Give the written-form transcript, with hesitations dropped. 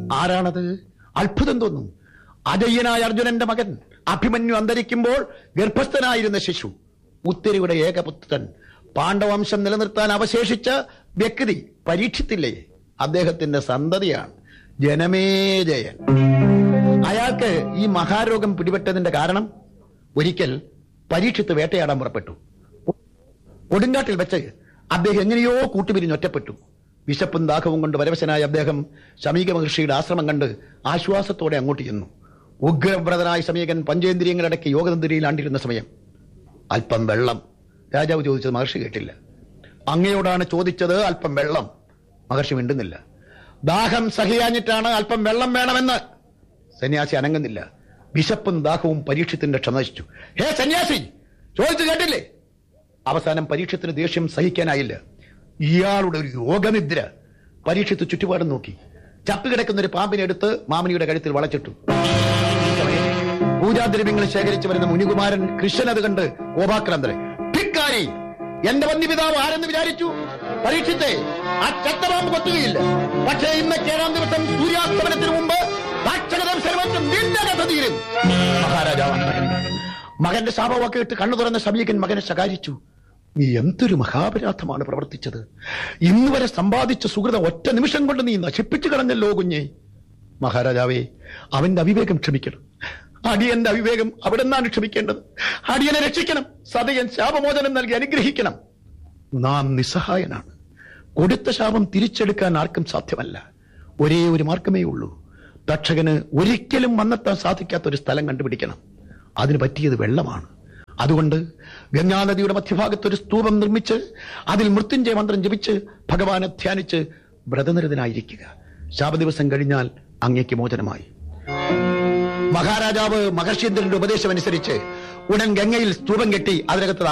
ആരാണത്? അത്ഭുതം തോന്നും. അജയ്യനായ അർജുനന്റെ മകൻ അഭിമന്യു അന്തരിക്കുമ്പോൾ ഗർഭസ്ഥനായിരുന്ന ശിശു, ഉത്തരയുടെ ഏകപുത്രൻ, പാണ്ഡവംശം നിലനിർത്താൻ അവശേഷിച്ച വ്യക്തി പരീക്ഷിത്തില്ലേ, അദ്ദേഹത്തിന്റെ സന്തതിയാണ് ജനമേജയൻ. അയാൾക്ക് ഈ മഹാരോഗം പിടിപെട്ടതിന്റെ കാരണം, ഒരിക്കൽ പരീക്ഷിത്ത് വേട്ടയാടാൻ പുറപ്പെട്ടു. കൊടുങ്കാട്ടിൽ വെച്ച് അദ്ദേഹം എങ്ങനെയോ കൂട്ടുപിരിഞ്ഞൊറ്റപ്പെട്ടു. വിശപ്പും ദാഹവും കൊണ്ട് പരവശനായ അദ്ദേഹം ശമീക മഹർഷിയുടെ ആശ്രമം കണ്ട് ആശ്വാസത്തോടെ അങ്ങോട്ട് ചെന്നു. ഉഗ്രവ്രതനായ ശമീകൻ പഞ്ചേന്ദ്രിയങ്ങളടക്കി യോഗതന്ത്രിയിലാണ്ടിരുന്ന സമയം അല്പം വെള്ളം രാജാവ് ചോദിച്ചത് മഹർഷി കേട്ടില്ല. അങ്ങയോടാണ് ചോദിച്ചത്, അല്പം വെള്ളം. മഹർഷി മിണ്ടുന്നില്ല. ദാഹം സഹിയാഞ്ഞിട്ടാണ് അല്പം വെള്ളം വേണമെന്ന്. സന്യാസി അനങ്ങുന്നില്ല. വിശപ്പും ദാഹവും പരീക്ഷത്തിന്റെ ക്ഷമ നശിച്ചു. ഹേ സന്യാസി, ചോദിച്ചു കേട്ടില്ലേ? അവസാനം പരീക്ഷത്തിന് ദേഷ്യം സഹിക്കാനായില്ല. ഇയാളുടെ ഒരു യോഗനിദ്ര. പരീക്ഷത്ത് ചുറ്റുപാടും നോക്കി. ചത്തുകിടക്കുന്ന ഒരു പാമ്പിനെ എടുത്ത് മാമനിയുടെ കഴുത്തിൽ വളച്ചിട്ടു. പൂജാദ്രവ്യങ്ങൾ ശേഖരിച്ചു വരുന്ന മുനികുമാരൻ കൃഷ്ണൻ അത് കണ്ട് കോപാക്രാന്തരെ, ധിക്കാരി, എന്റെ വന്യപിതാവ് ആരെന്ന് വിചാരിച്ചു? പരീക്ഷിത്തെ, ആ ചത്തപാമ്പ് കൊത്തുകയില്ല. പക്ഷേ ഇന്ന് 7-ാം ദിവസം സൂര്യാസ്തമനത്തിന് മുമ്പ് നിന്റെ കഥ തീരും. മഹാരാജാവാണ് മകന്റെ ശാപവാക്ക് കേട്ട് കണ്ണു തുറന്ന ശമീകൻ മകനെ ശകാരിച്ചു. നീ എന്തൊരു മഹാപരാധമാണ് പ്രവർത്തിച്ചത്. ഇന്ന് വരെ സമ്പാദിച്ച സുഹൃത ഒറ്റ നിമിഷം കൊണ്ട് നീ നശിപ്പിച്ചു കളഞ്ഞല്ലോ കുഞ്ഞെ. മഹാരാജാവേ, അവന്റെ അവിവേകം ക്ഷമിക്കണം. അടിയന്റെ അവിവേകം അവിടെ നിന്നാണ് ക്ഷമിക്കേണ്ടത്. അടിയനെ രക്ഷിക്കണം. സതയൻ ശാപമോചനം നൽകി അനുഗ്രഹിക്കണം. നാം നിസ്സഹായനാണ്. കൊടുത്ത ശാപം തിരിച്ചെടുക്കാൻ ആർക്കും സാധ്യമല്ല. ഒരേ ഒരു മാർഗമേ ഉള്ളൂ. തക്ഷകന് ഒരിക്കലും വന്നെത്താൻ സാധിക്കാത്തൊരു സ്ഥലം കണ്ടുപിടിക്കണം. അതിന് പറ്റിയത് വെള്ളമാണ്. അതുകൊണ്ട് ഗംഗാനദിയുടെ മധ്യഭാഗത്തൊരു സ്തൂപം നിർമ്മിച്ച് അതിൽ മൃത്യുഞ്ജയ മന്ത്രം ജപിച്ച് ഭഗവാനെ ധ്യാനിച്ച് വ്രതനിരതനായിരിക്കുക. ശാപദിവസം കഴിഞ്ഞാൽ അങ്ങയ്ക്ക് മോചനമായി. മഹാരാജാവ് മഹർഷീന്ദ്രന്റെ ഉപദേശമനുസരിച്ച് ഉടൻ ഗംഗയിൽ സ്തൂപം കെട്ടി അതിനകത്ത്